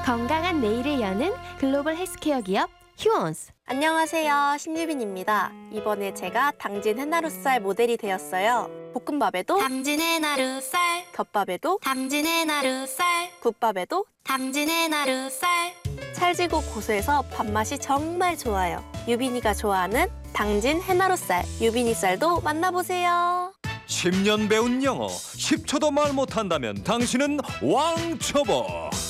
건강한 내일을 여는 글로벌 헬스케어 기업 휴원스. 안녕하세요, 신유빈입니다. 이번에 제가 당진 해나루살 모델이 되었어요. 볶음밥에도 당진 해나루살, 덮밥에도 당진 해나루살, 국밥에도 당진 해나루살. 찰지고 고소해서 밥맛이 정말 좋아요. 유빈이가 좋아하는 당진 해나루살, 유빈이 쌀도 만나보세요. 10년 배운 영어 10초도 말 못한다면 당신은 왕초보.